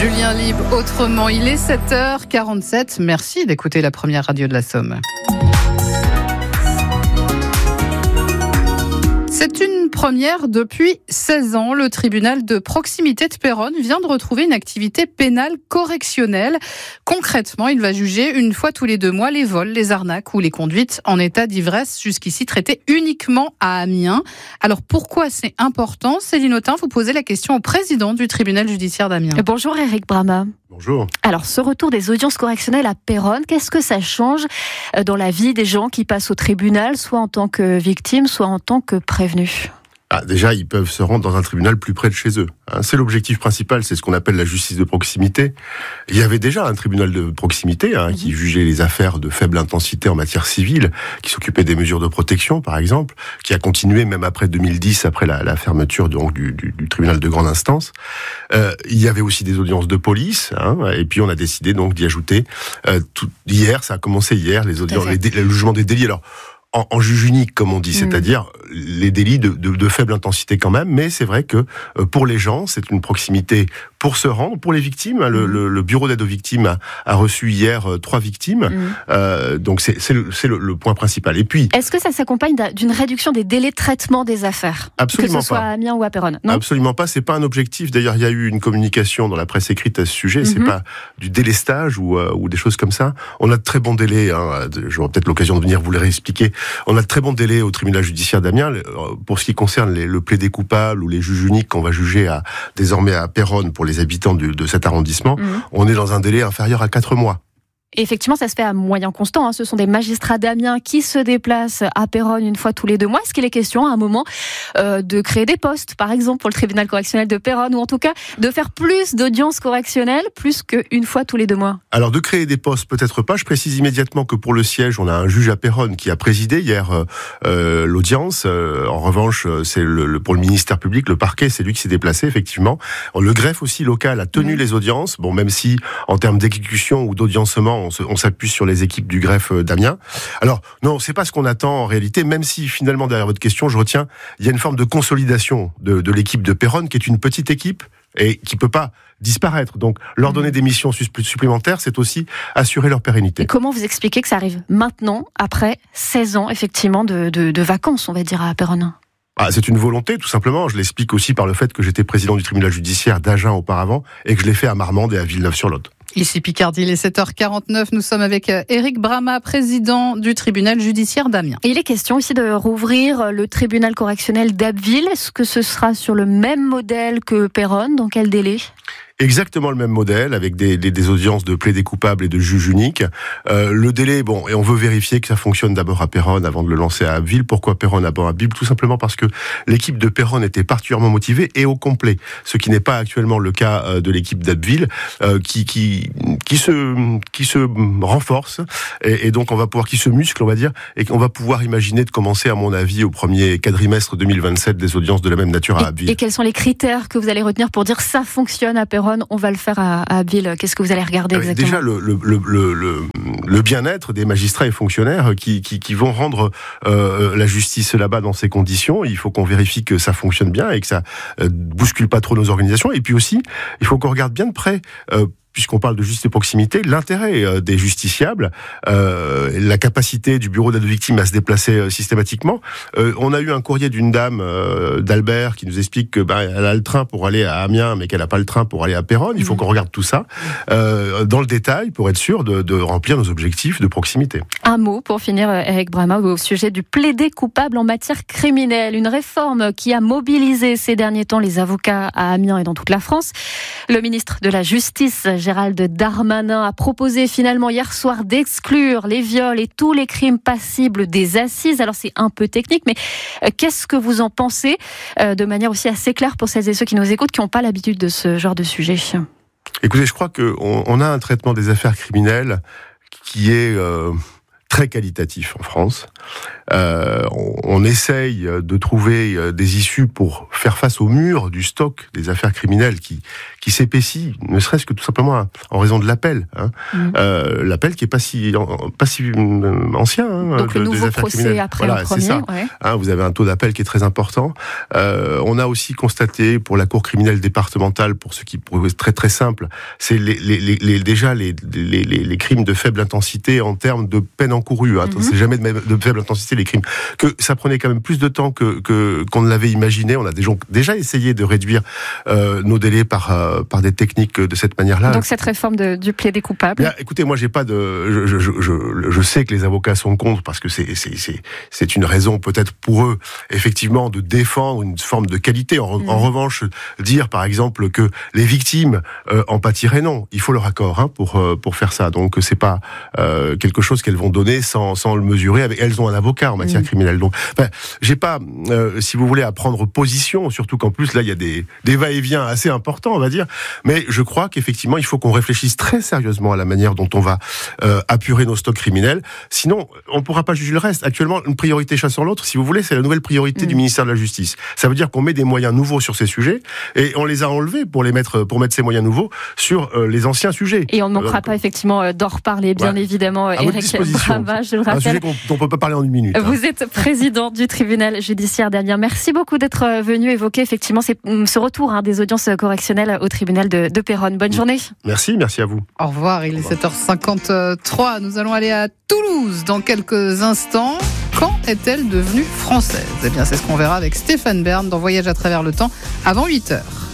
Julien Libre, autrement, il est 7h47. Merci d'écouter la première radio de la Somme. C'est une première depuis 16 ans. Le tribunal de proximité de Péronne vient de retrouver une activité pénale correctionnelle. Concrètement, il va juger une fois tous les 2 mois les vols, les arnaques ou les conduites en état d'ivresse, jusqu'ici traitées uniquement à Amiens. Alors pourquoi c'est important ? Céline Autain, vous posez la question au président du tribunal judiciaire d'Amiens. Bonjour Éric Brama. Bonjour. Alors, ce retour des audiences correctionnelles à Péronne, qu'est-ce que ça change dans la vie des gens qui passent au tribunal, soit en tant que victimes, soit en tant que prévenus ? Déjà, ils peuvent se rendre dans un tribunal plus près de chez eux. C'est l'objectif principal, c'est ce qu'on appelle la justice de proximité. Il y avait déjà un tribunal de proximité qui jugeait les affaires de faible intensité en matière civile, qui s'occupait des mesures de protection, par exemple, qui a continué même après 2010, après la fermeture donc du tribunal de grande instance. Il y avait aussi des audiences de police, et puis on a décidé donc d'y ajouter. Hier, ça a commencé hier, les audiences, le jugement des délits. Alors, en juge unique, comme on dit, c'est-à-dire les délits de faible intensité quand même, mais c'est vrai que pour les gens, c'est une proximité pour se rendre, pour les victimes. Le bureau d'aide aux victimes a reçu hier 3 victimes, donc c'est le point principal. Et puis, est-ce que ça s'accompagne d'une réduction des délais de traitement des affaires ? Absolument pas. Que ce soit à Amiens ou à Péronne ? Non ? Absolument pas, c'est pas un objectif. D'ailleurs, il y a eu une communication dans la presse écrite à ce sujet, c'est pas du délestage ou des choses comme ça. On a de très bons délais, j'aurai peut-être l'occasion de venir vous les réexpliquer. On a de très bons délais au tribunal judiciaire d'Amiens. Pour ce qui concerne le plaidé coupable ou les juges uniques qu'on va juger désormais à Péronne pour les habitants de cet arrondissement, on est dans un délai inférieur à 4 mois. Et effectivement, ça se fait à moyen constant. Ce sont des magistrats d'Amiens qui se déplacent à Péronne une fois tous les 2 mois. Est-ce qu'il est question à un moment de créer des postes, par exemple, pour le tribunal correctionnel de Péronne, ou en tout cas de faire plus d'audiences correctionnelles, plus qu'une fois tous les 2 mois ? Alors, de créer des postes, peut-être pas. Je précise immédiatement que pour le siège, on a un juge à Péronne qui a présidé hier l'audience. En revanche, c'est pour le ministère public, le parquet, c'est lui qui s'est déplacé, effectivement. Le greffe aussi local a tenu les audiences. Bon, même si, en termes d'exécution ou d'audiencement, on s'appuie sur les équipes du greffe d'Amiens. Alors, non, c'est pas ce qu'on attend en réalité, même si finalement, derrière votre question, je retiens, il y a une forme de consolidation de l'équipe de Péronne, qui est une petite équipe et qui peut pas disparaître. Donc, leur donner des missions supplémentaires, c'est aussi assurer leur pérennité. Et comment vous expliquez que ça arrive maintenant, après 16 ans, effectivement, de vacances, on va dire, à Péronne ? C'est une volonté, tout simplement. Je l'explique aussi par le fait que j'étais président du tribunal judiciaire d'Agen auparavant et que je l'ai fait à Marmande et à Villeneuve-sur-Lot. Ici Picardie, il est 7h49. Nous sommes avec Éric Brama, président du tribunal judiciaire d'Amiens. Et il est question ici de rouvrir le tribunal correctionnel d'Abbeville. Est-ce que ce sera sur le même modèle que Péronne ? Dans quel délai ? Exactement le même modèle, avec des audiences de plaidé coupable et de juge unique. Le délai, et on veut vérifier que ça fonctionne d'abord à Péronne avant de le lancer à Abbeville. Pourquoi Péronne d'abord à Abbeville ? Tout simplement parce que l'équipe de Péronne était particulièrement motivée et au complet, ce qui n'est pas actuellement le cas de l'équipe d'Abbeville, qui se renforce et donc on va pouvoir, qui se muscle, on va dire, et qu'on va pouvoir imaginer de commencer, à mon avis, au premier quadrimestre 2027, des audiences de la même nature à Abbeville. Et quels sont les critères que vous allez retenir pour dire ça fonctionne à Péronne, on va le faire à Abbeville ? Qu'est-ce que vous allez regarder exactement ? Déjà, le bien-être des magistrats et fonctionnaires qui vont rendre la justice là-bas dans ces conditions. Il faut qu'on vérifie que ça fonctionne bien et que ça bouscule pas trop nos organisations. Et puis aussi, il faut qu'on regarde bien de près, puisqu'on parle de justice de proximité, l'intérêt des justiciables, la capacité du bureau d'aide aux victimes à se déplacer systématiquement. On a eu un courrier d'une dame d'Albert qui nous explique que elle a le train pour aller à Amiens, mais qu'elle n'a pas le train pour aller à Péronne. Il faut qu'on regarde tout ça dans le détail pour être sûr de remplir nos objectifs de proximité. Un mot pour finir, Éric Brama, au sujet du plaidé coupable en matière criminelle. Une réforme qui a mobilisé ces derniers temps les avocats à Amiens et dans toute la France. Le ministre de la Justice, Gérald Darmanin, a proposé finalement hier soir d'exclure les viols et tous les crimes passibles des assises. Alors c'est un peu technique, mais qu'est-ce que vous en pensez de manière aussi assez claire pour celles et ceux qui nous écoutent, qui n'ont pas l'habitude de ce genre de sujet ? Écoutez, je crois qu'on a un traitement des affaires criminelles qui est très qualitatif en France. on essaye de trouver des issues pour faire face au mur du stock des affaires criminelles qui s'épaissit, ne serait-ce que tout simplement en raison de l'appel. L'appel qui est pas si ancien. Donc le nouveau procès après le premier. C'est ça. Ouais. Vous avez un taux d'appel qui est très important. On a aussi constaté pour la Cour criminelle départementale, pour ce qui est très très simple, c'est déjà les crimes de faible intensité en termes de peine encourue. C'est jamais de faible intensité les crimes. Que ça prenait quand même plus de temps qu'on ne l'avait imaginé. On a déjà essayé de réduire nos délais par des techniques de cette manière-là. Donc cette réforme du plaidé coupable. Bien, écoutez, moi j'ai pas de, je sais que les avocats sont contre parce que c'est une raison peut-être pour eux effectivement de défendre une forme de qualité. En revanche, dire par exemple que les victimes en pâtiraient, non. Il faut leur accord pour faire ça. Donc c'est pas quelque chose qu'elles vont donner sans le mesurer. Elles ont un avocat en matière criminelle. Donc j'ai pas, si vous voulez, à prendre position. Surtout qu'en plus là il y a des va-et-vient assez importants, on va dire. Mais je crois qu'effectivement il faut qu'on réfléchisse très sérieusement à la manière dont on va apurer nos stocks criminels. Sinon on pourra pas juger le reste. Actuellement une priorité chasse sur l'autre, si vous voulez, c'est la nouvelle priorité du ministère de la Justice. Ça veut dire qu'on met des moyens nouveaux sur ces sujets et on les a enlevés pour mettre ces moyens nouveaux sur les anciens sujets. Et on ne manquera pas effectivement d'en reparler, bien évidemment. Éric Brama, je le rappelle. Un sujet dont on ne peut pas parler en une minute. Vous êtes président du tribunal judiciaire d'Amiens. Merci beaucoup d'être venu évoquer effectivement ce retour des audiences correctionnelles au tribunal de Péronne. Bonne journée. Merci à vous. Au revoir, il est 7h53. Nous allons aller à Toulouse dans quelques instants. Quand est-elle devenue française ? Eh bien, c'est ce qu'on verra avec Stéphane Bern dans Voyage à travers le temps avant 8h.